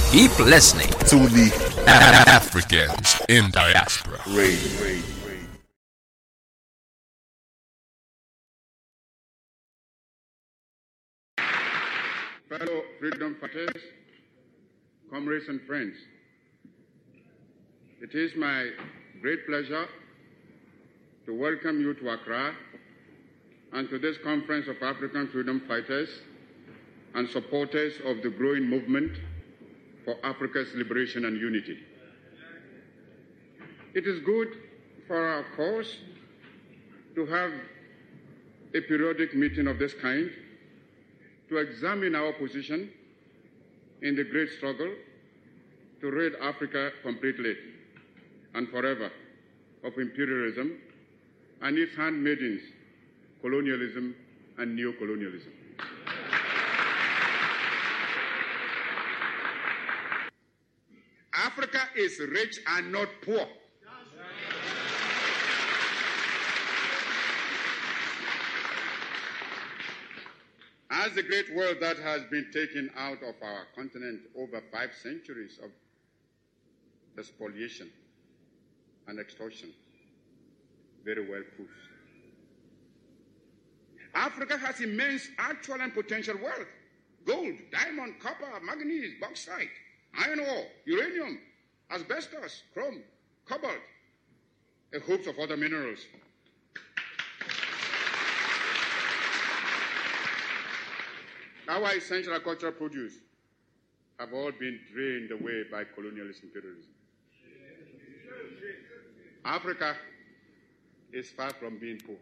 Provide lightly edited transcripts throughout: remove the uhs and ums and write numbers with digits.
Keep listening to the Africans in Diaspora Radio. Fellow freedom fighters, comrades and friends, it is my great pleasure to welcome you to Accra and to this conference of African freedom fighters and supporters of the growing movement for Africa's liberation and unity. It is good for our cause to have a periodic meeting of this kind to examine our position in the great struggle to rid Africa completely and forever of imperialism and its handmaidens, colonialism and neocolonialism. Africa is rich and not poor. As the great wealth that has been taken out of our continent over 5 centuries of spoliation and extortion very well proves. Africa has immense actual and potential wealth: gold, diamond, copper, manganese, bauxite, iron ore, uranium, asbestos, chrome, cobalt, a host of other minerals. Our essential agricultural produce have all been drained away by colonialist imperialism. Africa is far from being poor.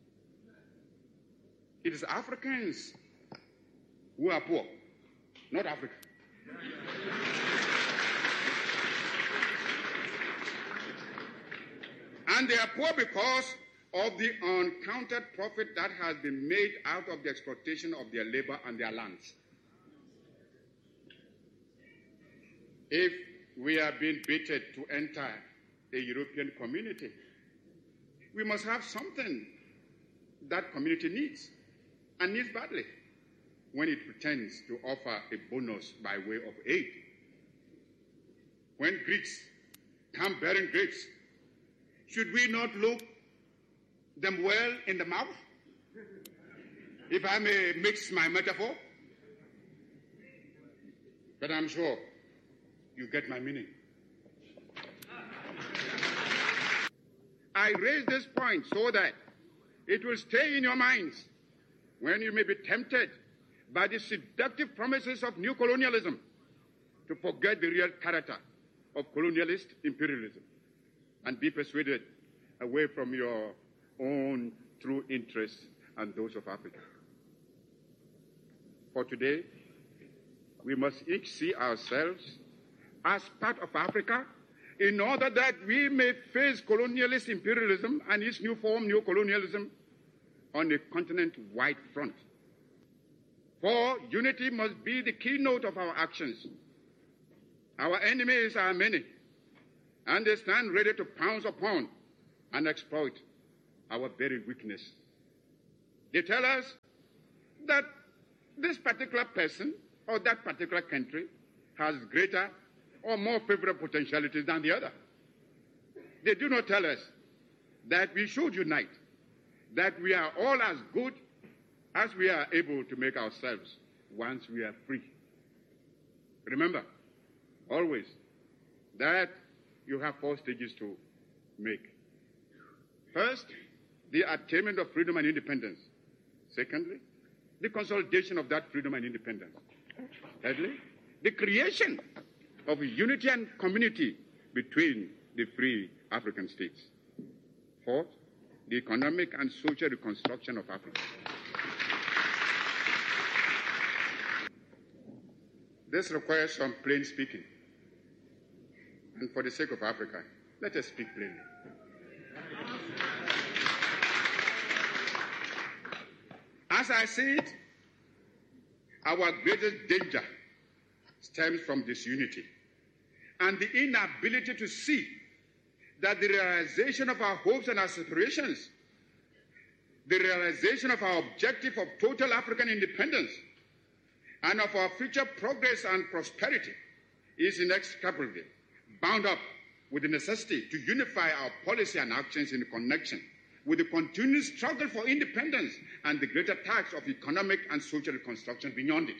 It is Africans who are poor, not Africa. And they are poor because of the uncounted profit that has been made out of the exploitation of their labor and their lands. If we are being baited to enter a European community, we must have something that community needs, and needs badly, when it pretends to offer a bonus by way of aid. When Greeks come bearing grapes, should we not look them well in the mouth? If I may mix my metaphor. But I'm sure you get my meaning. I raise this point so that it will stay in your minds when you may be tempted by the seductive promises of new colonialism to forget the real character of colonialist imperialism and be persuaded away from your own true interests and those of Africa. For today, we must each see ourselves as part of Africa in order that we may face colonialist imperialism and its new form, neocolonialism, on a continent-wide front. For unity must be the keynote of our actions. Our enemies are many, and they stand ready to pounce upon and exploit our very weakness. They tell us that this particular person or that particular country has greater or more favorable potentialities than the other. They do not tell us that we should unite, that we are all as good as we are able to make ourselves once we are free. Remember, always, that you have 4 stages to make. First, the attainment of freedom and independence. Secondly, the consolidation of that freedom and independence. Thirdly, the creation of unity and community between the free African states. Fourth, the economic and social reconstruction of Africa. This requires some plain speaking. And for the sake of Africa, let us speak plainly. As I see it, our greatest danger stems from disunity and the inability to see that the realization of our hopes and aspirations, the realization of our objective of total African independence, and of our future progress and prosperity is inextricably bound up with the necessity to unify our policy and actions in connection with the continued struggle for independence and the greater task of economic and social reconstruction beyond it.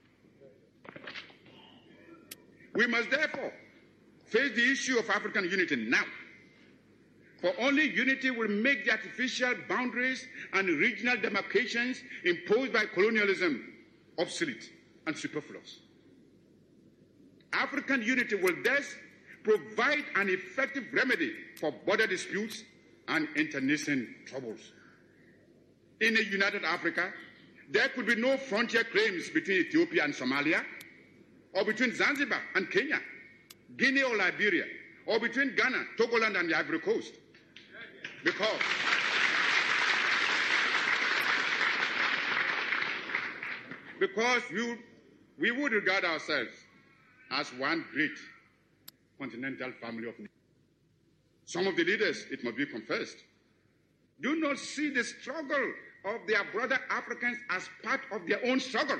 We must therefore face the issue of African unity now, for only unity will make the artificial boundaries and regional demarcations imposed by colonialism obsolete and superfluous. African unity will thus provide an effective remedy for border disputes and internecine troubles. In a united Africa, there could be no frontier claims between Ethiopia and Somalia, or between Zanzibar and Kenya, Guinea or Liberia, or between Ghana, Togoland, and the Ivory Coast. Because we would regard ourselves as one great continental family of nations. Some of the leaders, it must be confessed, do not see the struggle of their brother Africans as part of their own struggle.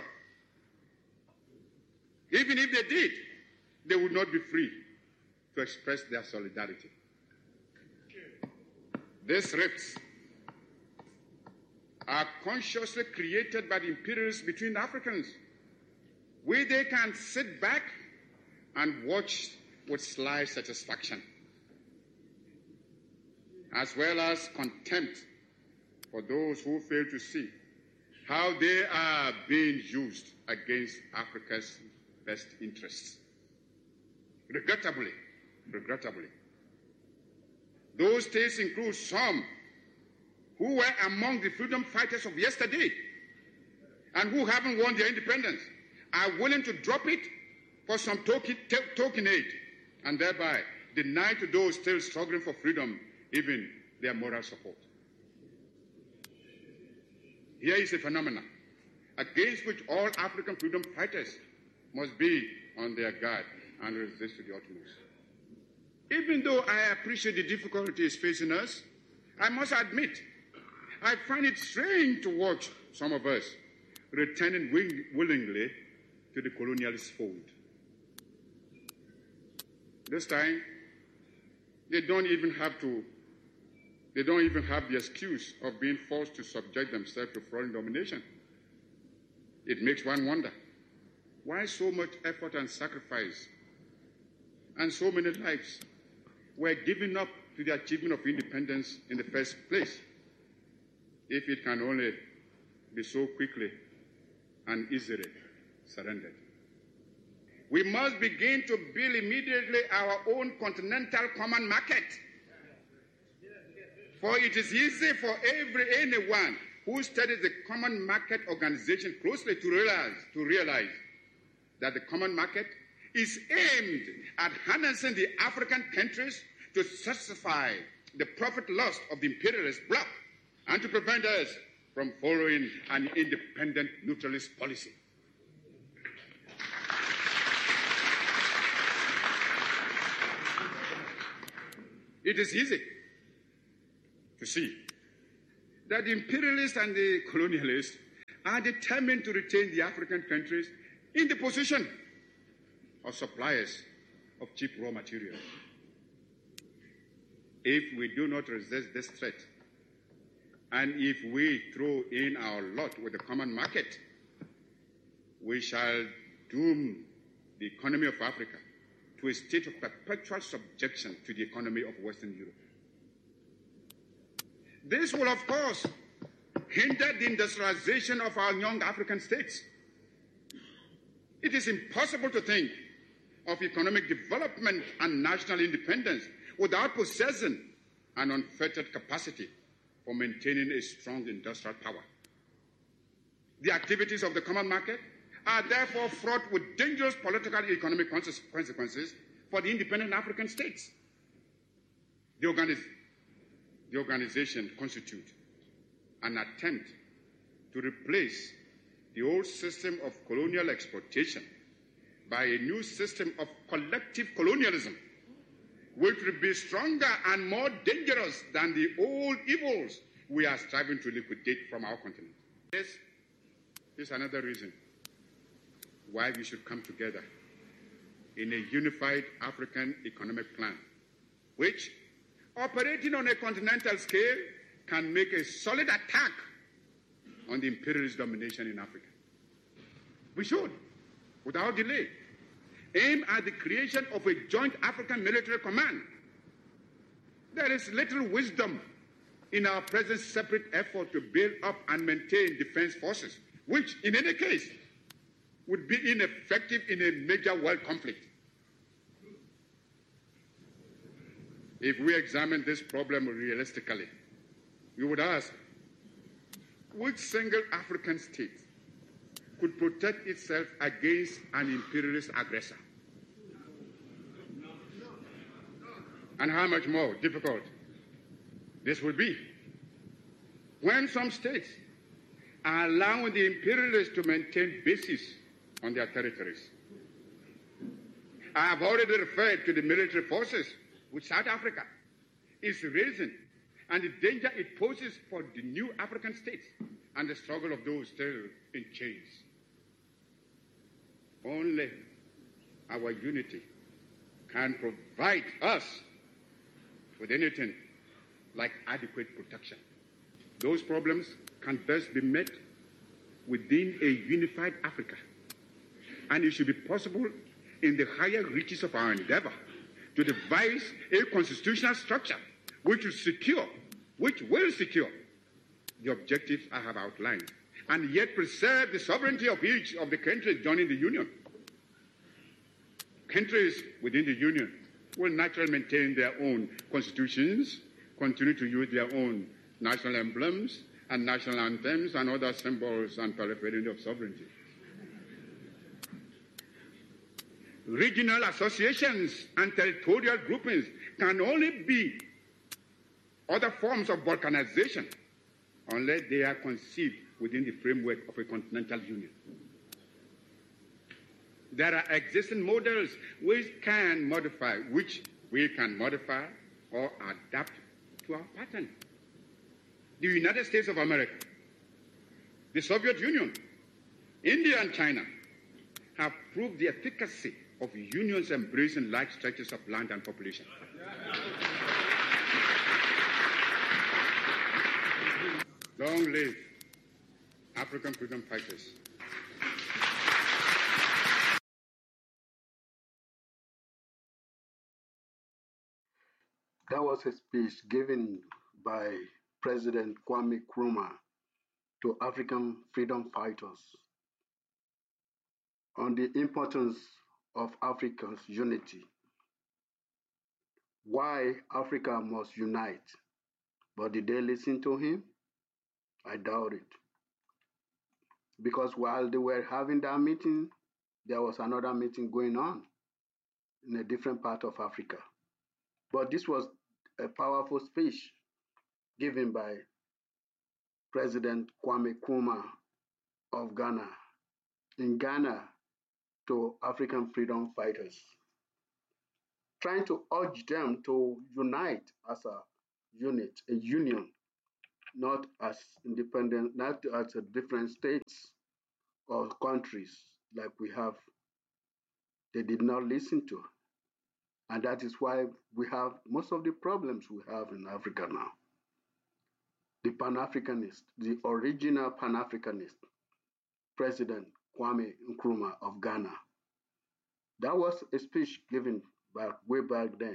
Even if they did, they would not be free to express their solidarity. These rifts are consciously created by the imperialists between Africans, where they can sit back and watch with sly satisfaction, as well as contempt for those who fail to see how they are being used against Africa's best interests. Regrettably, those states include some who were among the freedom fighters of yesterday and who haven't won their independence, are willing to drop it for some token aid and thereby deny to those still struggling for freedom even their moral support. Here is a phenomenon against which all African freedom fighters must be on their guard and resist to the utmost. Even though I appreciate the difficulties facing us, I must admit, I find it strange to watch some of us returning willingly to the colonialist fold. This time, they don't even have the excuse of being forced to subject themselves to foreign domination. It makes one wonder, why so much effort and sacrifice and so many lives were given up to the achievement of independence in the first place, if it can only be so quickly and easily surrendered. We must begin to build immediately our own continental common market. For it is easy for anyone who studies the Common Market Organization closely to realize that the common market is aimed at harnessing the African countries to satisfy the profit lust of the imperialist bloc and to prevent us from following an independent neutralist policy. It is easy to see that the imperialists and the colonialists are determined to retain the African countries in the position of suppliers of cheap raw materials. If we do not resist this threat, and if we throw in our lot with the common market, we shall doom the economy of Africa to a state of perpetual subjection to the economy of Western Europe. This will, of course, hinder the industrialization of our young African states. It is impossible to think of economic development and national independence without possessing an unfettered capacity for maintaining a strong industrial power. The activities of the common market are therefore fraught with dangerous political and economic consequences for the independent African states. The organization constitutes an attempt to replace the old system of colonial exploitation by a new system of collective colonialism, which will be stronger and more dangerous than the old evils we are striving to liquidate from our continent. This is another reason why we should come together in a unified African economic plan, which, operating on a continental scale, can make a solid attack on the imperialist domination in Africa. We should, without delay, aim at the creation of a joint African military command. There is little wisdom in our present separate effort to build up and maintain defense forces, which, in any case, would be ineffective in a major world conflict. If we examine this problem realistically, we would ask, which single African state could protect itself against an imperialist aggressor? And how much more difficult this will be when some states are allowing the imperialists to maintain bases on their territories. I have already referred to the military forces which South Africa is raising and the danger it poses for the new African states and the struggle of those still in chains. Only our unity can provide us with anything like adequate protection. Those problems can best be met within a unified Africa. And it should be possible in the higher reaches of our endeavor to devise a constitutional structure which will secure the objectives I have outlined, and yet preserve the sovereignty of each of the countries joining the Union. Countries within the Union will naturally maintain their own constitutions, continue to use their own national emblems and national anthems and other symbols and paraphernalia of sovereignty. Regional associations and territorial groupings can only be other forms of balkanization unless they are conceived within the framework of a continental union. There are existing models which we can modify or adapt to our pattern. The United States of America, the Soviet Union, India and China have proved the efficacy of unions embracing large stretches of land and population. Long live African freedom fighters. That was a speech given by President Kwame Nkrumah to African freedom fighters on the importance of Africa's unity. Why Africa must unite. But did they listen to him? I doubt it. Because while they were having that meeting, there was another meeting going on in a different part of Africa. But this was a powerful speech given by President Kwame Nkrumah of Ghana, in Ghana, to African freedom fighters, trying to urge them to unite as a unit, a union, not as independent, not as a different states or countries like we have. They did not listen to. And that is why we have most of the problems we have in Africa now. The Pan-Africanist, the original Pan-Africanist, President Kwame Nkrumah of Ghana. That was a speech given way back then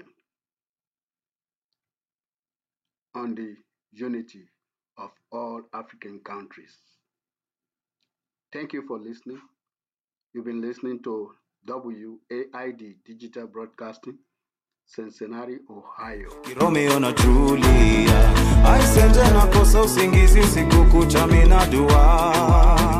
on the unity of all African countries. Thank you for listening. You've been listening to WAID Digital Broadcasting, Cincinnati, Ohio. Romeo na Julia, I send na kosa usingizi usiku kucha mina dua.